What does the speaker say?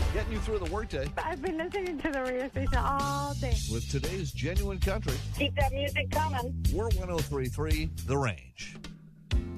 getting you through the workday I've been listening to the radio station all day. with today's genuine country. Keep that music coming. We're 103.3 The Range.